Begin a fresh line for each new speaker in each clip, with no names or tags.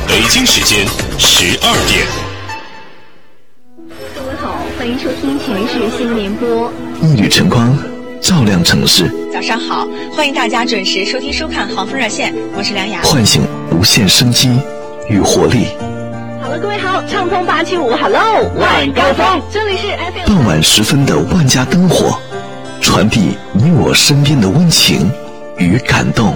北京时间12点。
各位好，欢迎收听全市新闻联播。
一缕晨光照亮城市。
早上好，欢迎大家准时收听收看航风热线，我是梁雅。
唤醒无限生机与活力。
好了，各位好，畅通875 Hello 晚高峰，这里是 FM。
傍晚时分的万家灯火，传递你我身边的温情与感动。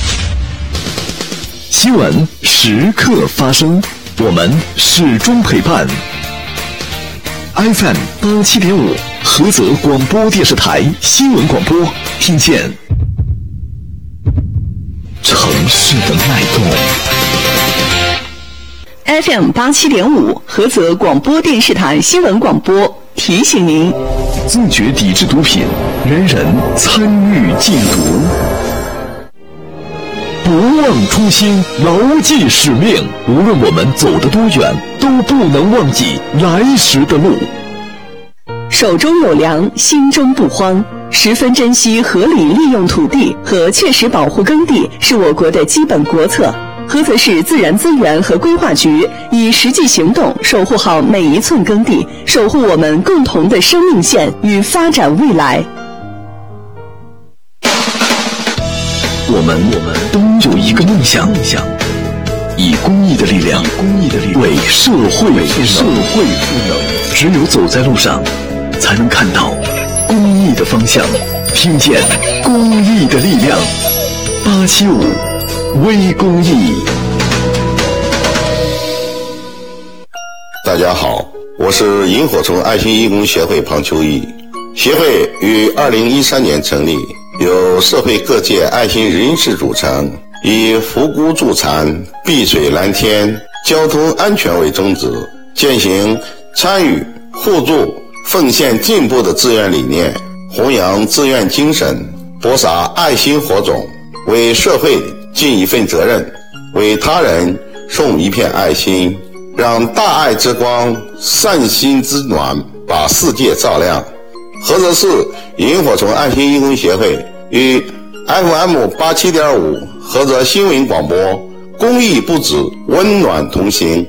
新闻时刻发生，我们始终陪伴。FM 87.5菏泽广播电视台新闻广播，听见城市的脉动。
FM 87.5菏泽广播电视台新闻广播提醒您：
自觉抵制毒品，人人参与禁毒。不忘初心，牢记使命。无论我们走得多远，都不能忘记来时的路。
手中有粮，心中不慌。十分珍惜合理利用土地和确实保护耕地是我国的基本国策。菏泽市自然资源和规划局以实际行动守护好每一寸耕地，守护我们共同的生命线与发展未来。
我们都有一个梦想，以公益的力量为社会赋能。只有走在路上，才能看到公益的方向，听见公益的力量。875微公益。
大家好，我是萤火虫爱心义工协会庞秋义。协会于2013年成立，由社会各界爱心人士组成，以扶孤助残、碧水蓝天、交通安全为宗旨，践行参与、互助、奉献进步的志愿理念，弘扬志愿精神，播撒爱心火种，为社会尽一份责任，为他人送一片爱心，让大爱之光、善心之暖把世界照亮。菏泽市萤火虫爱心义工协会与 FM 87.5菏泽新闻广播公益不止，温暖同行。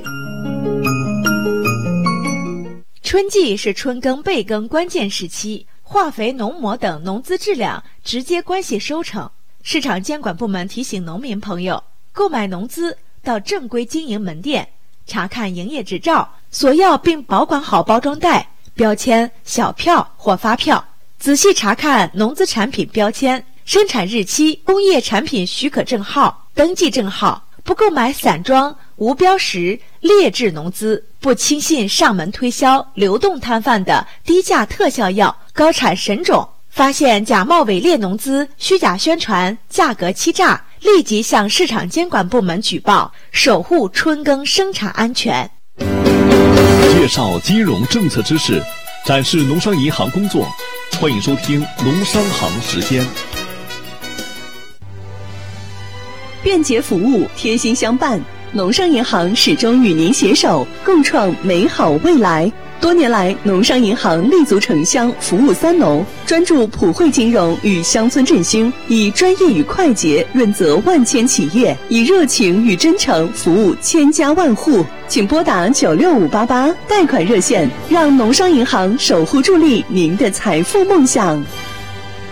春季是春耕备耕关键时期，化肥、农膜等农资质量直接关系收成。市场监管部门提醒农民朋友，购买农资到正规经营门店查看营业执照，索要并保管好包装袋、标签、小票或发票，仔细查看农资产品标签、生产日期、工业产品许可证号、登记证号，不购买散装、无标识、劣质农资，不轻信上门推销、流动摊贩的低价特效药、高产神种。发现假冒伪劣农资、虚假宣传、价格欺诈，立即向市场监管部门举报，守护春耕生产安全。
介绍金融政策知识，展示农商银行工作，欢迎收听农商行时间。
便捷服务，贴心相伴，农商银行始终与您携手，共创美好未来。多年来，农商银行立足城乡，服务三农，专注普惠金融与乡村振兴，以专业与快捷润泽万千企业，以热情与真诚服务千家万户。请拨打96588贷款热线，让农商银行守护助力您的财富梦想。